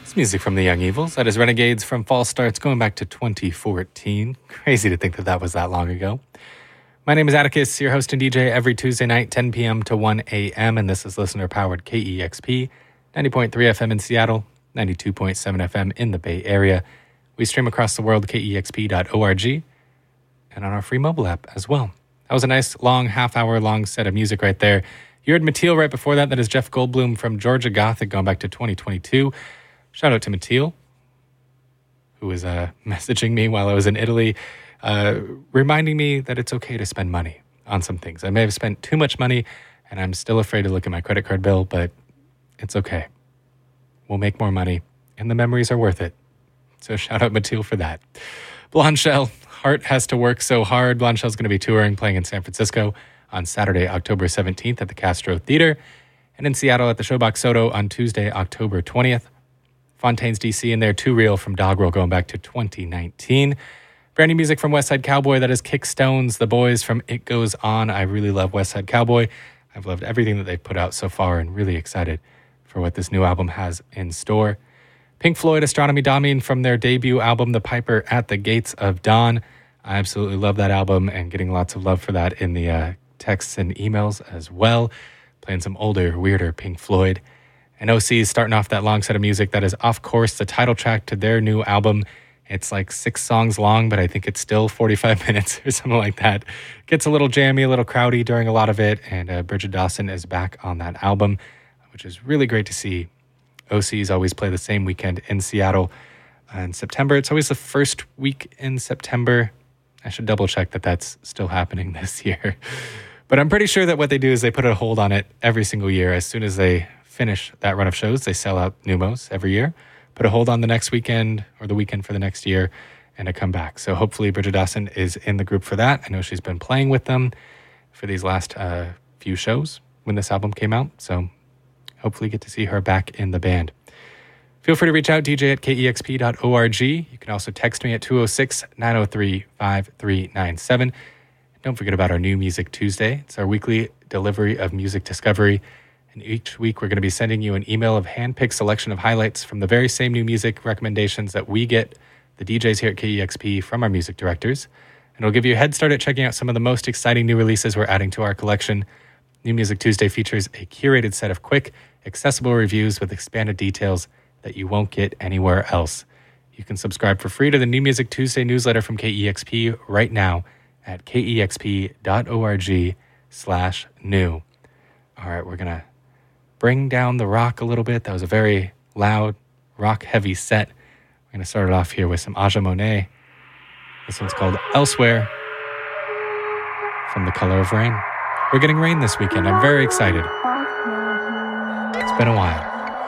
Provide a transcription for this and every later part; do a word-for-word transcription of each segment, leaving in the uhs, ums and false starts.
Music from the Young Evils. That is Renegades from False Starts going back to twenty fourteen. Crazy to think that that was that long ago. My name is Atticus, your host and D J every Tuesday night, ten p.m. to one a.m. And this is listener-powered K E X P, ninety point three F M in Seattle, ninety-two point seven F M in the Bay Area. We stream across the world, K E X P dot org, and on our free mobile app as well. That was a nice, long, half-hour long set of music right there. You heard Mateel right before that. That is Jeff Goldblum from Georgia Gothic going back to twenty twenty-two. Shout out to Mateel, who was uh, messaging me while I was in Italy, uh, reminding me that it's okay to spend money on some things. I may have spent too much money, and I'm still afraid to look at my credit card bill, but it's okay. We'll make more money, and the memories are worth it. So shout out Mateel for that. Blonde Shell, Heart Has to Work So Hard. Blonde Shell's going to be touring, playing in San Francisco on Saturday, October seventeenth at the Castro Theater, and in Seattle at the Showbox Soto on Tuesday, October twentieth. Fontaines D C and their Too Real from Doggerel going back to twenty nineteen. Brand new music from West Side Cowboy, that is Kick Stones, the boys from It Goes On. I really love West Side Cowboy. I've loved everything that they've put out so far and really excited for what this new album has in store. Pink Floyd, Astronomy Domine from their debut album, The Piper at the Gates of Dawn. I absolutely love that album and getting lots of love for that in the uh, texts and emails as well. Playing some older, weirder Pink Floyd. And O C is starting off that long set of music that is Off Course, the title track to their new album. It's like six songs long, but I think it's still forty-five minutes or something like that. Gets a little jammy, a little crowdy during a lot of it, and uh, Bridget Dawson is back on that album, which is really great to see. O Cs always play the same weekend in Seattle uh, in September. It's always the first week in September. I should double check that that's still happening this year. But I'm pretty sure that what they do is they put a hold on it every single year. As soon as they finish that run of shows, they sell out Numos every year, put a hold on the next weekend or the weekend for the next year, and a comeback. So hopefully Bridget Dawson is in the group for that. I know she's been playing with them for these last uh, few shows when this album came out. So hopefully get to see her back in the band. Feel free to reach out, D J at K E X P dot org. You can also text me at two oh six, nine oh three, five three nine seven. Don't forget about our New Music Tuesday. It's our weekly delivery of music discovery. And each week, we're going to be sending you an email of hand-picked selection of highlights from the very same new music recommendations that we get, the D Js here at K E X P, from our music directors. And it'll give you a head start at checking out some of the most exciting new releases we're adding to our collection. New Music Tuesday features a curated set of quick, accessible reviews with expanded details that you won't get anywhere else. You can subscribe for free to the New Music Tuesday newsletter from K E X P right now at K E X P dot org slash new. All right, we're going to bring down the rock a little bit. That was a very loud, rock-heavy set. We're going to start it off here with some Aja Monet. This one's called Elsewhere from The Color of Rain. We're getting rain this weekend. I'm very excited. It's been a while.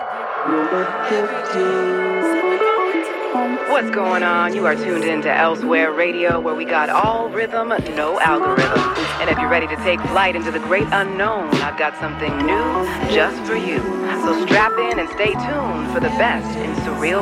What's going on? You are tuned in to Elsewhere Radio, where we got all rhythm, no algorithm. And if you're ready to take flight into the great unknown, I've got something new just for you. So strap in and stay tuned for the best in surreal